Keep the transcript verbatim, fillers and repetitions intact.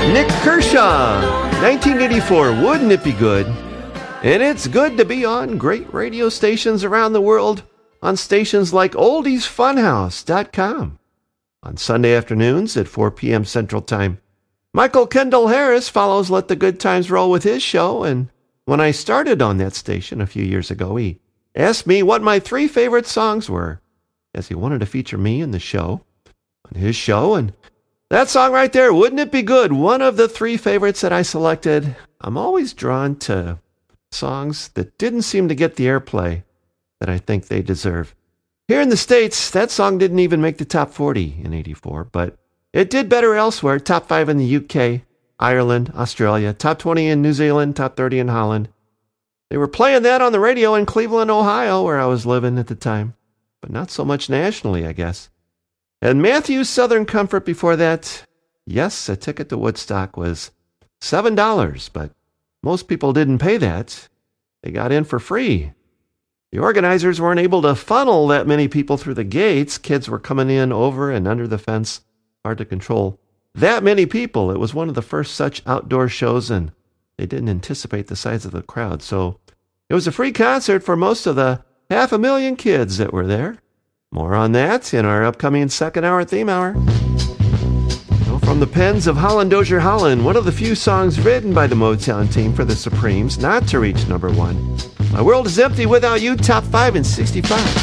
Nick Kershaw, nineteen eighty-four, Wouldn't It Be Good? And it's good to be on great radio stations around the world, on stations like oldies funhouse dot com. On Sunday afternoons at four p.m. Central Time, Michael Kendall Harris follows Let the Good Times Roll with his show, and when I started on that station a few years ago, he asked me what my three favorite songs were, as he wanted to feature me in the show, on his show, and that song right there, Wouldn't It Be Good? One of the three favorites that I selected. I'm always drawn to songs that didn't seem to get the airplay that I think they deserve. Here in the States, that song didn't even make the top forty in eighty-four, but it did better elsewhere. Top five in the U K, Ireland, Australia, top twenty in New Zealand, top thirty in Holland. They were playing that on the radio in Cleveland, Ohio, where I was living at the time, but not so much nationally, I guess. And Matthew's Southern Comfort before that, yes, a ticket to Woodstock was seven dollars, but most people didn't pay that. They got in for free. The organizers weren't able to funnel that many people through the gates. Kids were coming in over and under the fence. Hard to control that many people. It was one of the first such outdoor shows, and they didn't anticipate the size of the crowd. So it was a free concert for most of the half a million kids that were there. More on that in our upcoming second hour theme hour. Well, from the pens of Holland Dozier Holland, one of the few songs written by the Motown team for the Supremes not to reach number one. My World is Empty Without You, top five in sixty-five.